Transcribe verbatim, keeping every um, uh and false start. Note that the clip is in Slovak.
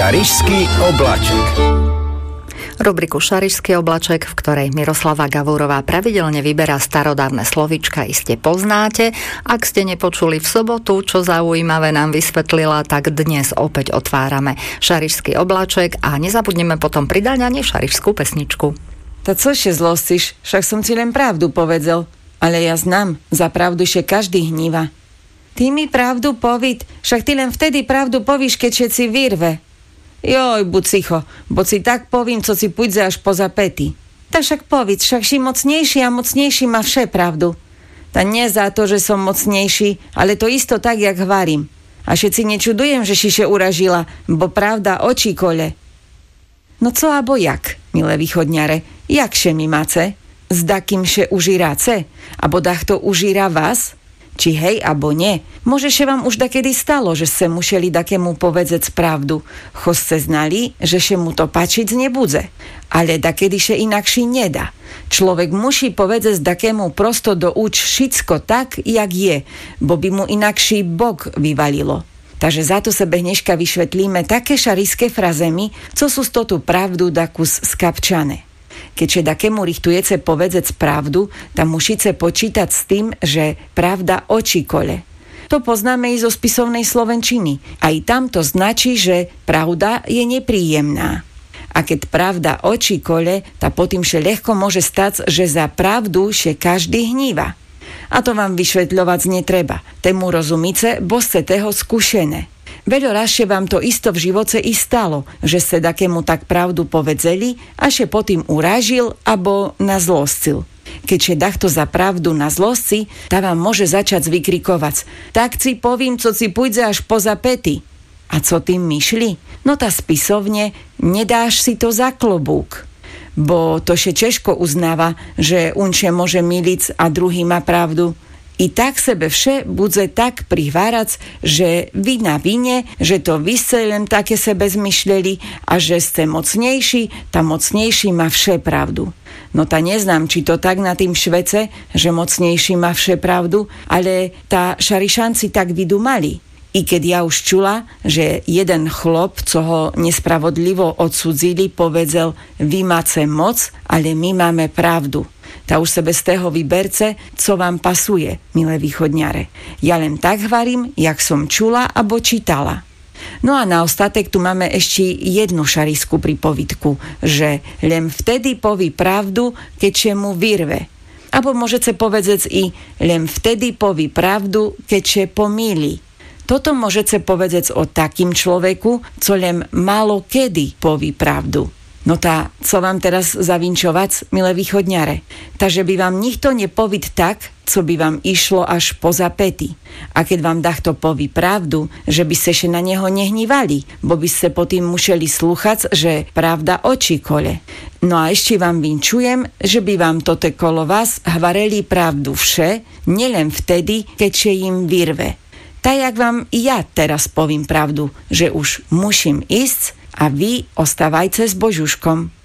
Šarišský obláček. Rubriku Šarišský oblaček, v ktorej Miroslava Gavúrová pravidelne vyberá starodávne slovíčka, iste poznáte. Ak ste nepočuli v sobotu, čo zaujímavé nám vysvetlila, tak dnes opäť otvárame Šarišský oblaček a nezabudneme potom pridať ani šarišskú pesničku. To cože zlostíš? Však som ti len pravdu povedal. Ale ja znám, za pravdu še každý hníva. Ty mi pravdu povid, však ty len vtedy pravdu povíš, keď všetci vyrve. Joj, buď cicho, bo si tak povím, co si pôjde až poza pety. Tak však povedz, však si mocnejší a mocnejší má vše pravdu. Ta nie za to, že som mocnejší, ale to isto tak, jak hvarím. A všetci nečudujem, že si še uražila, bo pravda oči kole. No co abo jak, milé východňare, jak še mi mace? Zda kým še užíráce? Abo dach to užíra vás? Či hej, abo nie. Môže še vám už dakedy stalo, že ste museli dakému povedzec pravdu. Cho ste znali, že še mu to pačiť nebude. Ale dakedy še inakší nedá. Človek musí povedzec dakému prosto douč všetko tak, jak je, bo by mu inakší bok vyvalilo. Takže za to sebe dneška vyšvetlíme také šarišské frazemy, co sú z totu pravdu dakus skapčané. Keďže dakému richtujece povedzec pravdu, tam musíte počítať s tým, že pravda oči kole. To poznáme i zo spisovnej slovenčiny. Aj tam to značí, že pravda je nepríjemná. A keď pravda oči kole, tá potým še ľahko môže stať, že za pravdu še každý hníva. A to vám vyšvetľovať netreba. Tému rozumíce, bo ste toho skúšené. Veľo rašie vám to isto v živote i stalo, že ste dakému tak pravdu povedzeli a še potým uražil abo nazlostil. Keďže dachto za pravdu nazlosci, tá vám môže začať vykrikovať. Tak si povím, co si pôjde až poza pety. A co tým myšli? No tá spisovne, nedáš si to za klobúk. Bo to še češko uznáva, že unče môže milic a druhý má pravdu. I tak sebe vše bude tak prihvárac, že vy na vine, že to vy ste len také sebe zmyšleli a že ste mocnejší, tá mocnejší má vše pravdu. No ta neznám, či to tak na tým švece, že mocnejší má vše pravdu, ale tá šarišanci tak vydumali. I keď ja už čula, že jeden chlop, co ho nespravodlivo odsudzili, povedzel, vy máte moc, ale my máme pravdu. Tá už sebe z tého vyberce, co vám pasuje, milé východňare. Ja len tak varím, jak som čula abo čítala. No a na ostatek tu máme ešte jednu šarišskú pripovidku, že len vtedy poví pravdu, keď mu vyrve. Abo môžete povedať i len vtedy poví pravdu, keď pomýli. Toto môžete povedať o takým človeku, co len málo kedy poví pravdu. No tá, co vám teraz zavinčovať, milé východňare? Takže by vám nikto nepovid tak, co by vám išlo až poza pety. A keď vám dachto poví pravdu, že by ste še na neho nehnívali, bo by ste potým museli slúchať, že pravda oči kole. No a ešte vám vinčujem, že by vám tote kolo vás hvareli pravdu vše, nielen vtedy, keď še im vyrve. Tak jak vám ja teraz povím pravdu, že už musím ísť, a vy ostávajte s Božuškom.